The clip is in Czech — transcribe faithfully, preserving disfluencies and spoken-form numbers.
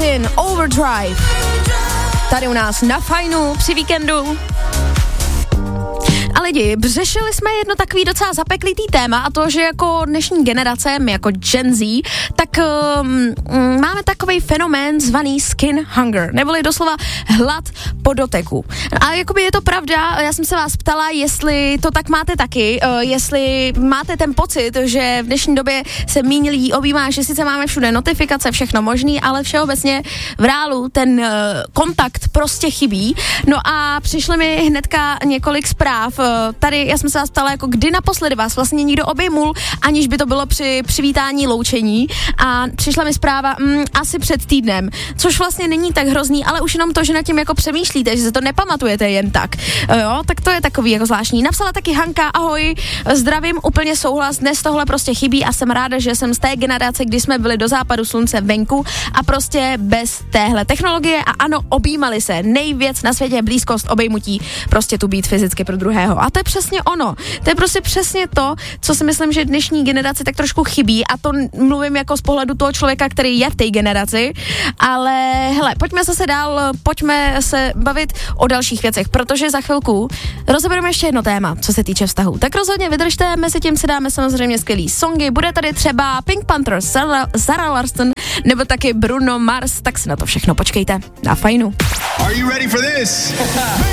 Martin, Overdrive. Tady u nás na Fajnu při víkendu. A lidi, řešili jsme jedno takový docela zapeklitý téma a to, že jako dnešní generace, my jako Gen Z, tak um, máme takovej fenomén zvaný skin hunger, neboli doslova hlad po doteku. A jakoby je to pravda, já jsem se vás ptala, jestli to tak máte taky, uh, jestli máte ten pocit, že v dnešní době se míň lidí objímá, že sice máme všude notifikace, všechno možný, ale všeobecně v reálu ten uh, kontakt prostě chybí. No a přišly mi hnedka několik zpráv. Tady já jsem se vás ptala, jako kdy naposledy vás vlastně někdo obejmul, aniž by to bylo při přivítání loučení, a přišla mi zpráva mm, asi před týdnem, což vlastně není tak hrozný, ale už jenom to, že nad tím jako přemýšlíte, že se to nepamatujete jen tak, jo, tak to je takový jako zvláštní. Napsala taky Hanka, ahoj, zdravím, úplně souhlas, dnes tohle prostě chybí a jsem ráda, že jsem z té generace, kdy jsme byli do západu slunce venku a prostě bez téhle technologie a ano, objímali se, nejvěc na světě je blízkost, obejmutí, prostě tu být fyzicky pro druhého. A to je přesně ono. To je prostě přesně to, co si myslím, že dnešní generaci tak trošku chybí, a to mluvím jako z pohledu toho člověka, který je v té generaci, ale hele, pojďme zase dál, pojďme se bavit o dalších věcech, protože za chvilku rozebereme ještě jedno téma, co se týče vztahu. Tak rozhodně vydržte, mezi tím si dáme samozřejmě skvělý songy, bude tady třeba Pink Panther, Zara, Zara Larsson, nebo taky Bruno Mars, tak si na to všechno počkejte na Fajnu. Are you ready for this?